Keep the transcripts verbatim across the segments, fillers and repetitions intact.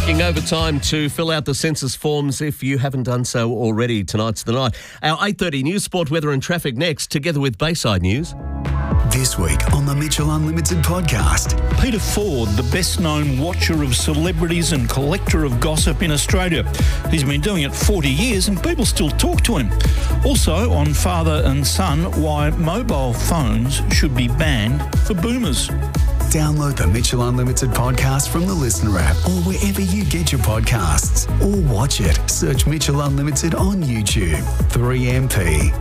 Working overtime to fill out the census forms if you haven't done so already. Tonight's the night. Our eight thirty news, sport, weather and traffic next, together with Bayside News. This week on the Mitchell Unlimited podcast. Peter Ford, the best-known watcher of celebrities and collector of gossip in Australia. He's been doing it forty years and people still talk to him. Also on Father and Son, why mobile phones should be banned for boomers. Download the Mitchell Unlimited podcast from the Listener app or wherever you get your podcasts. Or watch it. Search Mitchell Unlimited on YouTube. three M P.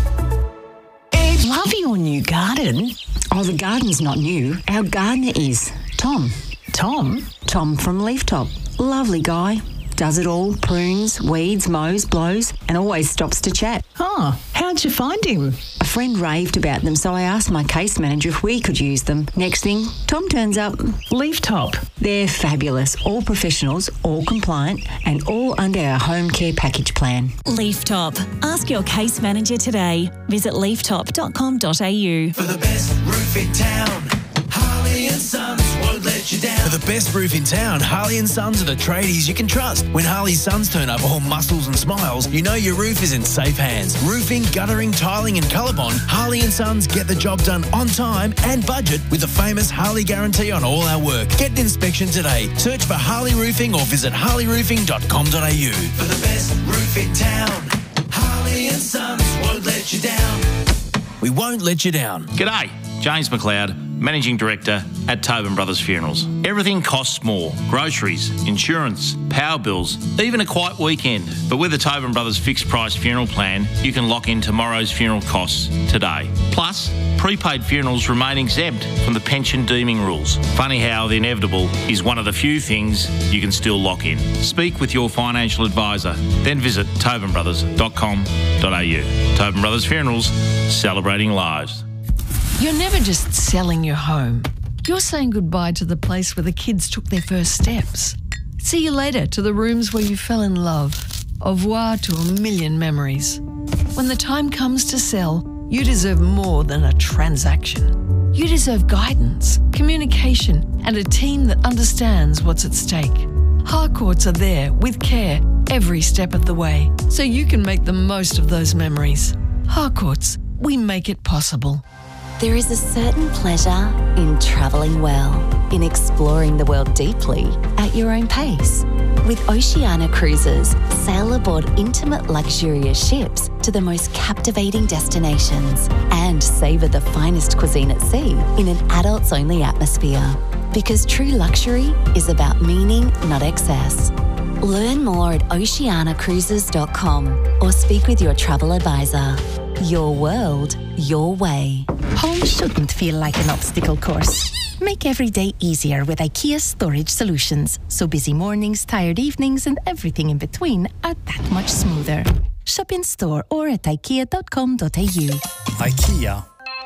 Love your new garden. Oh, the garden's not new. Our gardener is Tom. Tom? Tom from Leaftop. Lovely guy. Does it all. Prunes, weeds, mows, blows, and always stops to chat. Oh, how'd you find him? A friend raved about them, so I asked my case manager if we could use them. Next thing, Tom turns up. Leaftop. They're fabulous. All professionals, all compliant, and all under our home care package plan. Leaftop. Ask your case manager today. Visit leaftop dot com dot a u. For the best roof in town, Harley and Sons won't let you down. For the best roof in town, Harley and Sons are the tradies you can trust. When Harley Sons turn up all muscles and smiles, you know your roof is in safe hands. Roofing, guttering, tiling and Colorbond, Harley and Sons get the job done on time and budget with the famous Harley guarantee on all our work. Get an inspection today. Search for Harley Roofing or visit harley roofing dot com dot a u. For the best roof in town, Harley and Sons won't let you down. We won't let you down. G'day, James McLeod, Managing Director at Tobin Brothers Funerals. Everything costs more. Groceries, insurance, power bills, even a quiet weekend. But with the Tobin Brothers fixed price funeral plan, you can lock in tomorrow's funeral costs today. Plus, prepaid funerals remain exempt from the pension deeming rules. Funny how the inevitable is one of the few things you can still lock in. Speak with your financial advisor, then visit tobin brothers dot com dot a u. Tobin Brothers Funerals, celebrating lives. You're never just selling your home. You're saying goodbye to the place where the kids took their first steps. See you later to the rooms where you fell in love. Au revoir to a million memories. When the time comes to sell, you deserve more than a transaction. You deserve guidance, communication, and a team that understands what's at stake. Harcourts are there with care every step of the way, so you can make the most of those memories. Harcourts, we make it possible. There is a certain pleasure in travelling well, in exploring the world deeply at your own pace. With Oceania Cruises, sail aboard intimate luxurious ships to the most captivating destinations and savour the finest cuisine at sea in an adults-only atmosphere. Because true luxury is about meaning, not excess. Learn more at oceania cruises dot com or speak with your travel advisor. Your world, your way. Home shouldn't feel like an obstacle course. Make every day easier with IKEA Storage Solutions, so busy mornings, tired evenings and everything in between are that much smoother. Shop in store or at ikea dot com dot a u. IKEA.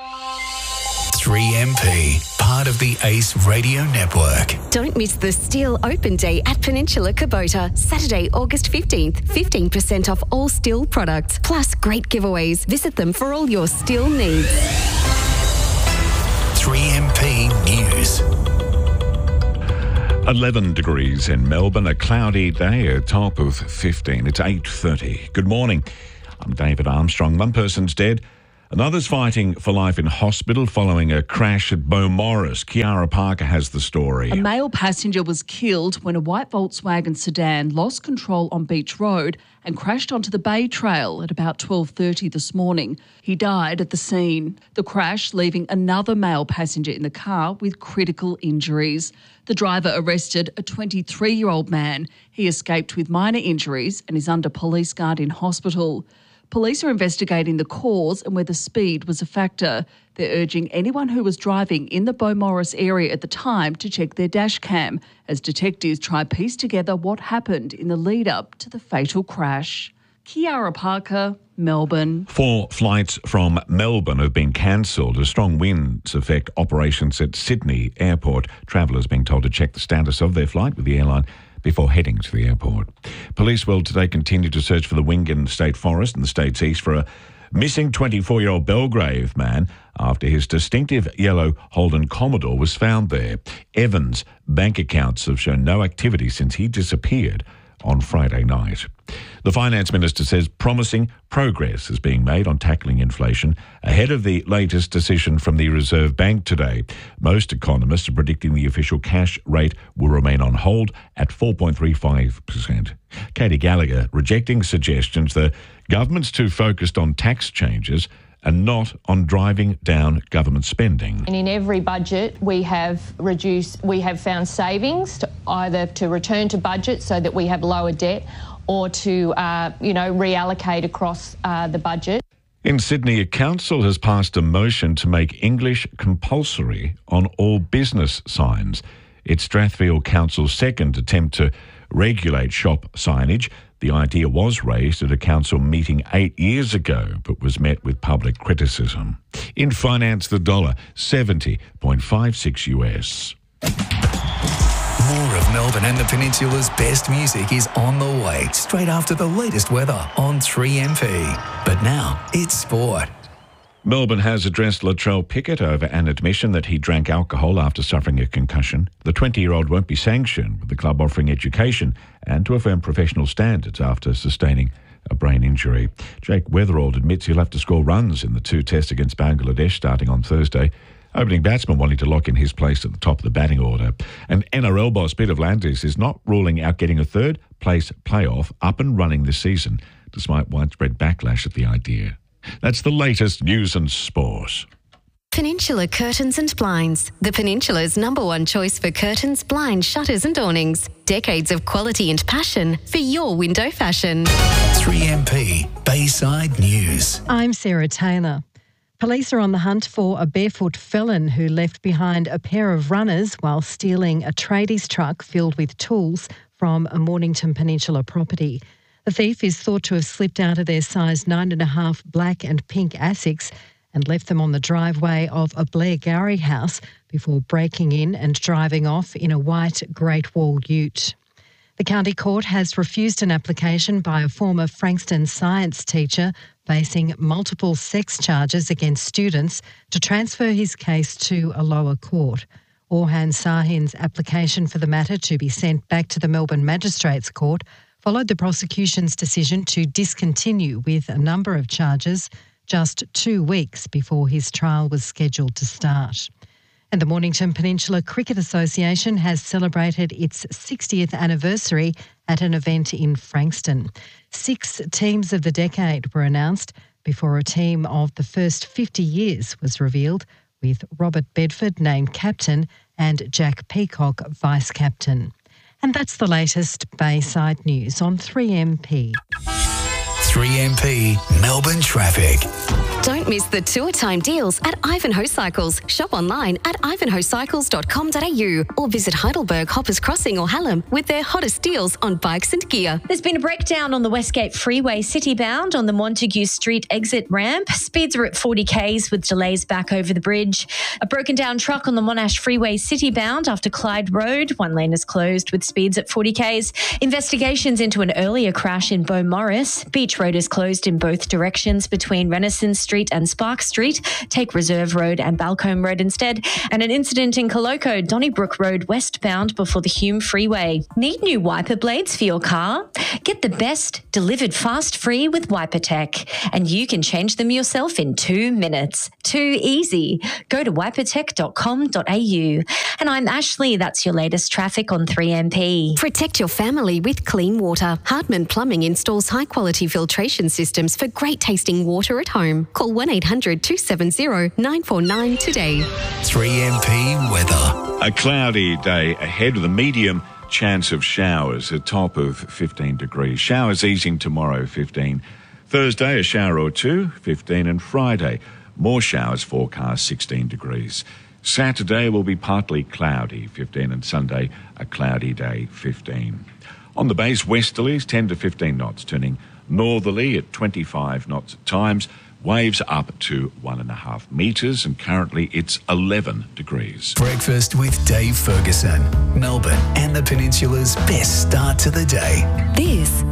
three M P, part of the Ace Radio Network. Don't miss the Steel Open Day at Peninsula Kubota, Saturday, August fifteenth. fifteen percent off all steel products, plus great giveaways. Visit them for all your steel needs. three M P News. eleven degrees in Melbourne, a cloudy day, a top of fifteen. It's eight thirty. Good morning. I'm David Armstrong. One person's dead. Another's fighting for life in hospital following a crash at Beaumaris. Kiara Parker has the story. A male passenger was killed when a white Volkswagen sedan lost control on Beach Road and crashed onto the Bay Trail at about twelve thirty this morning. He died at the scene. The crash leaving another male passenger in the car with critical injuries. The driver arrested a twenty-three-year-old man. He escaped with minor injuries and is under police guard in hospital. Police are investigating the cause and whether speed was a factor. They're urging anyone who was driving in the Beaumaris area at the time to check their dash cam as detectives try to piece together what happened in the lead-up to the fatal crash. Kiara Parker, Melbourne. Four flights from Melbourne have been cancelled as strong winds affect operations at Sydney Airport. Travellers being told to check the status of their flight with the airline before heading to the airport. Police will today continue to search for the Wingan State Forest in the state's east for a Missing twenty-four-year-old Belgrave man after his distinctive yellow Holden Commodore was found there. Evans' bank accounts have shown no activity since he disappeared on Friday night. The Finance Minister says promising progress is being made on tackling inflation ahead of the latest decision from the Reserve Bank today. Most economists are predicting the official cash rate will remain on hold at four point three five percent. Katie Gallagher rejecting suggestions the government's too focused on tax changes and not on driving down government spending. And in every budget, we have reduced, we have found savings to either to return to budget so that we have lower debt, or to, uh, you know, reallocate across uh, the budget. In Sydney, a council has passed a motion to make English compulsory on all business signs. It's Strathfield Council's second attempt to regulate shop signage. The idea was raised at a council meeting eight years ago, but was met with public criticism. In finance, the dollar, seventy point five six U S. More of Melbourne and the Peninsula's best music is on the way, straight after the latest weather on three M P. But now, it's sport. Melbourne has addressed Latrell Pickett over an admission that he drank alcohol after suffering a concussion. The twenty-year-old won't be sanctioned, with the club offering education and to affirm professional standards after sustaining a brain injury. Jake Weatherald admits he'll have to score runs in the two tests against Bangladesh starting on Thursday. Opening batsman wanting to lock in his place at the top of the batting order. And N R L boss Peter V'landys is not ruling out getting a third-place playoff up and running this season, despite widespread backlash at the idea. That's the latest news and sport. Peninsula Curtains and Blinds, the Peninsula's number one choice for curtains, blinds, shutters and awnings. Decades of quality and passion for your window fashion. three M P Bayside News. I'm Sarah Taylor. Police are on the hunt for a barefoot felon who left behind a pair of runners while stealing a tradies truck filled with tools from a Mornington Peninsula property. The thief is thought to have slipped out of their size nine and a half black and pink Asics and left them on the driveway of a Blairgowrie house before breaking in and driving off in a white Great Wall ute. The County Court has refused an application by a former Frankston science teacher facing multiple sex charges against students to transfer his case to a lower court. Orhan Sahin's application for the matter to be sent back to the Melbourne Magistrates Court followed the prosecution's decision to discontinue with a number of charges just two weeks before his trial was scheduled to start. And the Mornington Peninsula Cricket Association has celebrated its sixtieth anniversary at an event in Frankston. Six teams of the decade were announced before a team of the first fifty years was revealed, with Robert Bedford named captain and Jack Peacock vice-captain. And that's the latest Bayside news on three M P. three M P Melbourne traffic. Don't miss the tour time deals at Ivanhoe Cycles. Shop online at ivanhoe cycles dot com dot a u or visit Heidelberg, Hoppers Crossing or Hallam with their hottest deals on bikes and gear. There's been a breakdown on the Westgate Freeway citybound on the Montague Street exit ramp. Speeds are at forty k's with delays back over the bridge. A broken down truck on the Monash Freeway citybound after Clyde Road. One lane is closed with speeds at forty k's. Investigations into an earlier crash in Beaumaris. Beach Road is closed in both directions between Renaissance Street and Spark Street. Take Reserve Road and Balcombe Road instead. And an incident in Coloco, Donnybrook Road westbound before the Hume Freeway. Need new wiper blades for your car? Get the best delivered fast free with WiperTech. And you can change them yourself in two minutes. Too easy. Go to wiper tech dot com dot a u. And I'm Ashley. That's your latest traffic on three M P. Protect your family with clean water. Hardman Plumbing installs high-quality filtration systems for great tasting water at home. Call one eight hundred two seven zero nine four nine today. three M P weather. A cloudy day ahead with a medium chance of showers, a top of fifteen degrees. Showers easing tomorrow, fifteen. Thursday, a shower or two, fifteen. And Friday, more showers forecast, sixteen degrees. Saturday will be partly cloudy, fifteen. And Sunday, a cloudy day, fifteen. On the base, westerlies, ten to fifteen knots, turning northerly at twenty-five knots at times. Waves up to one and a half metres, and currently it's eleven degrees. Breakfast with Dave Ferguson. Melbourne and the Peninsula's best start to the day. This